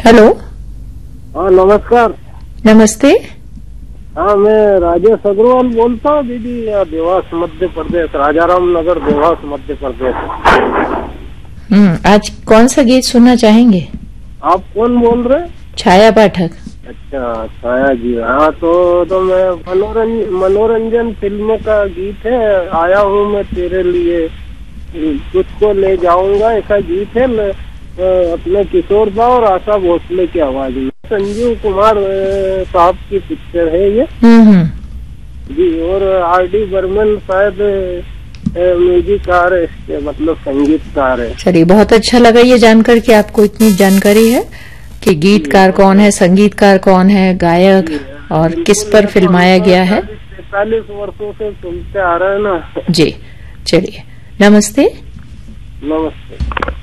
Hello. हाँ नमस्कार। नमस्ते। हाँ मैं राजेश अग्रवाल बोलता हूँ दीदी, देवास मध्य प्रदेश, राजाराम नगर देवास मध्य प्रदेश। आज कौन सा गीत सुनना चाहेंगे? आप कौन बोल रहे? छाया पाठक। अच्छा छाया जी। हाँ तो मैं मनोरंजन फिल्म का गीत है, आया हूँ मैं तेरे लिए तुझको ले जाऊंगा, ऐसा गीत है। अपने किशोर दा और आशा भोसले की आवाज में, संजीव कुमार साहब की पिक्चर है ये जी। और आर.डी. बर्मन शायद म्यूजिककार है इसके, मतलब संगीतकार है। चलिए, बहुत अच्छा लगा ये जानकर कि आपको इतनी जानकारी है कि गीतकार कौन है, संगीतकार कौन है, गायक और किस पर फिल्माया गया है। 45 वर्षों से सुनते आ रहे हैं ना। जी, चलिए, नमस्ते। नमस्ते।